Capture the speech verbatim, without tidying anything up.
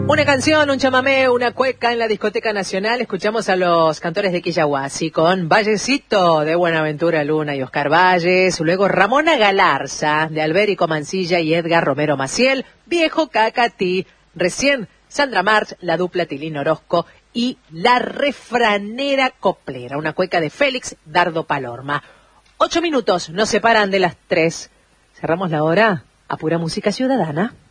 Una canción, un chamamé, una cueca en la discoteca nacional. Escuchamos a los cantores de Quillahuasi con Vallecito de Buenaventura Luna y Oscar Valles. Luego Ramona Galarza de Alberico Mancilla y Edgar Romero Maciel, Viejo Cacatí. Recién Sandra March, la dupla Tilín Orozco y La Refranera Coplera, una cueca de Félix Dardo Palorma. Ocho minutos nos separan de las tres. Cerramos la hora a pura música ciudadana.